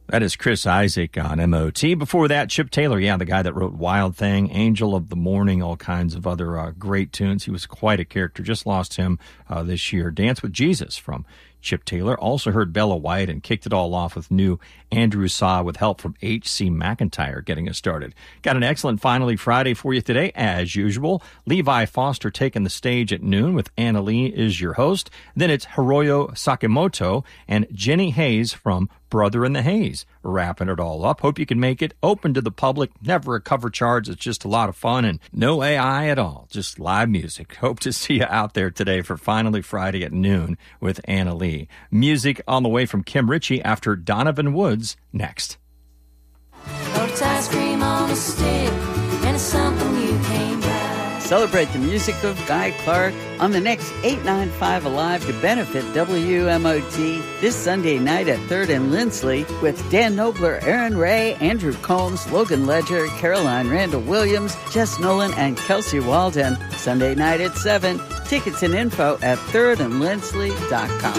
That is Chris Isaak on MOT. Before that, Chip Taylor, the guy that wrote Wild Thing, Angel of the Morning, all kinds of other great tunes. He was quite a character. Just lost him this year. Dance with Jesus from Chip Taylor. Also heard Bella White and kicked it all off with new Andrew Saw with help from H.C. McIntyre getting us started. Got an excellent Finally Friday for you today, as usual. Levi Foster taking the stage at noon with Anna Lee is your host. Then it's Hiroyo Sakamoto and Jenny Hayes from Brother in the Haze, wrapping it all up. Hope you can make it. Open to the public, never a cover charge. It's just a lot of fun and no AI at all, just live music. Hope to see you out there today for Finally Friday at noon with Anna Lee. Music on the way from Kim Ritchie after Donovan Woods next. It's ice cream on a stick, and it's something you can't buy. Celebrate the music of Guy Clark on the next 895 Alive to benefit WMOT this Sunday night at 3rd and Lindsley with Dan Nobler, Aaron Ray, Andrew Combs, Logan Ledger, Caroline Randall Williams, Jess Nolan, and Kelsey Walden. Sunday night at 7. Tickets and info at thirdandlindsley.com.